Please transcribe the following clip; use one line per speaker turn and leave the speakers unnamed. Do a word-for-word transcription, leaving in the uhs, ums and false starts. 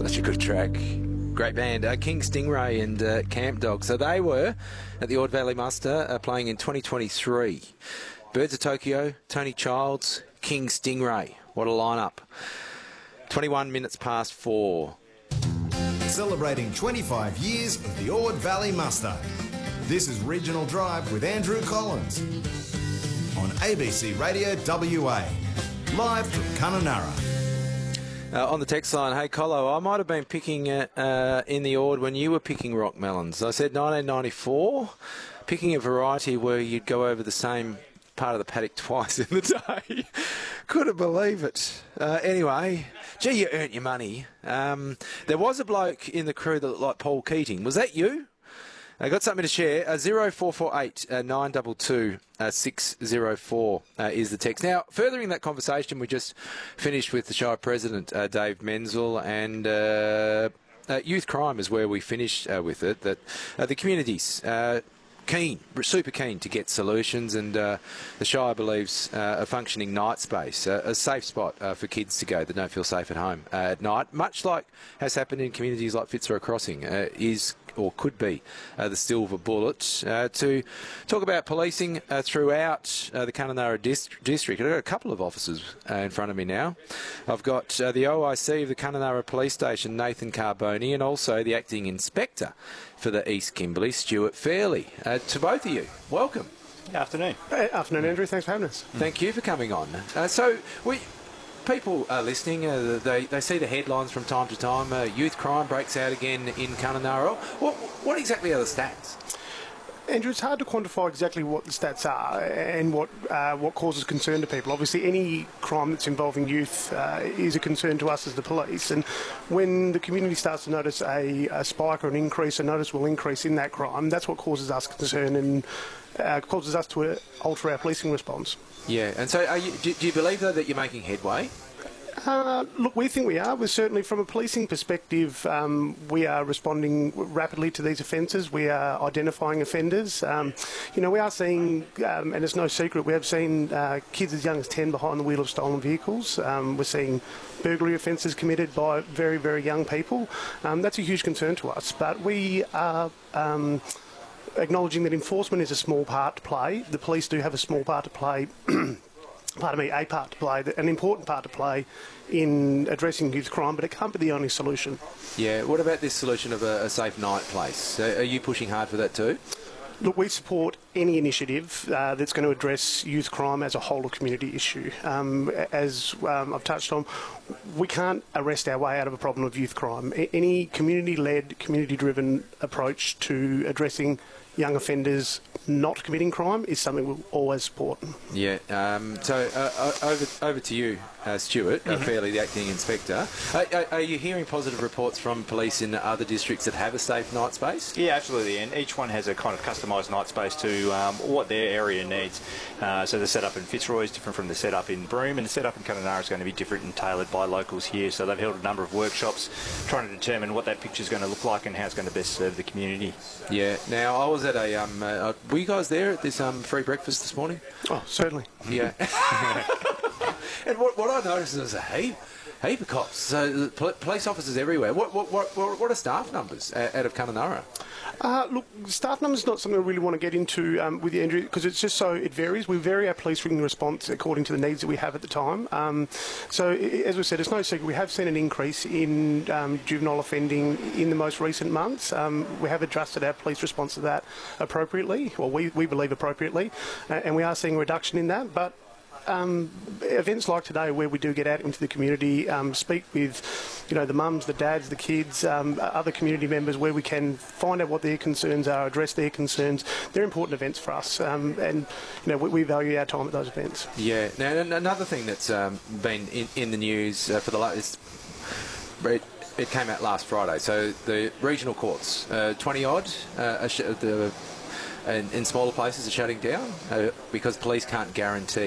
Such a good track. Great band, uh, King Stingray and uh, Camp Dog. So they were at the Ord Valley Muster uh, playing in twenty twenty-three. Birds of Tokyo, Tony Childs, King Stingray. What a lineup. twenty-one minutes past four.
Celebrating twenty-five years of the Ord Valley Muster. This is Regional Drive with Andrew Collins on A B C Radio W A, live from Kununurra.
Uh, on the text line, hey Colo, I might have been picking uh, uh, in the Ord when you were picking rock melons. I said nineteen ninety-four, picking a variety where you'd go over the same part of the paddock twice in the day. Couldn't believe it. Uh, anyway, gee, you earned your money. Um, there was a bloke in the crew that looked like Paul Keating. Was that you? I got something to share. Uh, zero four four eight nine two two six zero four uh, is the text. Now, furthering that conversation, we just finished with the Shire President, uh, Dave Menzel, and uh, uh, youth crime is where we finished uh, with it. That uh, the communities uh, keen, super keen to get solutions, and uh, the Shire believes uh, a functioning night space, uh, a safe spot uh, for kids to go that don't feel safe at home uh, at night, much like has happened in communities like Fitzroy Crossing, uh, is or could be uh, the silver bullet uh, to talk about policing uh, throughout uh, the Kununurra dist- district. I've got a couple of officers uh, in front of me now. I've got uh, the O I C of the Kununurra Police Station, Nathan Carboni, and also the Acting Inspector for the East Kimberley, Stuart Fairley. Uh, to both of you, welcome.
Afternoon.
Hey, afternoon, Andrew. Thanks for having us.
Thank you for coming on. Uh, so, we... People are listening, uh, they, they see the headlines from time to time. Uh, youth crime breaks out again in Kununurra. What, what exactly are the stats?
Andrew, it's hard to quantify exactly what the stats are and what uh, what causes concern to people. Obviously, any crime that's involving youth uh, is a concern to us as the police. And when the community starts to notice a, a spike or an increase, a noticeable increase in that crime, that's what causes us concern and uh, causes us to uh, alter our policing response.
Yeah, and so are you, do, do you believe, though, that you're making headway?
Uh, look, we think we are. We're certainly, from a policing perspective, um, we are responding rapidly to these offences. We are identifying offenders. Um, you know, we are seeing, um, and it's no secret, we have seen uh, kids as young as ten behind the wheel of stolen vehicles. Um, we're seeing burglary offences committed by very, very young people. Um, that's a huge concern to us. But we are... Um, acknowledging that enforcement is a small part to play. The police do have a small part to play, pardon me, a part to play, an important part to play in addressing youth crime, but it can't be the only solution.
Yeah, what about this solution of a, a safe night place? Uh, are you pushing hard for that too?
Look, we support any initiative uh, that's going to address youth crime as a whole of community issue. Um, as um, I've touched on, we can't arrest our way out of a problem of youth crime. A- any community-led, community-driven approach to addressing young offenders not committing crime is something we'll always support.
Yeah, um, so uh, over over to you, uh, Stuart, mm-hmm. uh, Fairley, the Acting Inspector. Uh, are, are you hearing positive reports from police in other districts that have a safe night space?
Yeah, absolutely, and each one has a kind of customised night space to um, what their area needs. Uh, so the setup in Fitzroy is different from the setup in Broome, and the setup in Kununurra is going to be different and tailored by locals here. So they've held a number of workshops trying to determine what that picture is going to look like and how it's going to best serve the community.
Yeah, now I was at a... Um, uh, were you guys there at this um, free breakfast this morning?
Oh, certainly.
Yeah. And what, what I noticed is a heap, heap of cops. So pol- police officers everywhere. What what what what are staff numbers out of Kununurra?
Uh, look, staff numbers is not something I really want to get into um, with you, Andrew, because it's just so, it varies. We vary our policing response according to the needs that we have at the time. Um, so, I- as we said, it's no secret, we have seen an increase in um, juvenile offending in the most recent months. Um, we have adjusted our police response to that appropriately, well, we, we believe appropriately, uh, and we are seeing a reduction in that, but Um, events like today where we do get out into the community, um, speak with, you know, the mums, the dads, the kids, um, other community members, where we can find out what their concerns are, address their concerns. They're important events for us, um, and, you know, we, we value our time at those events.
Yeah. Now, another thing that's um, been in, in the news uh, for the last... It, it came out last Friday. So the regional courts, uh, twenty odd, uh, are sh- the, in, in smaller places are shutting down uh, because police can't guarantee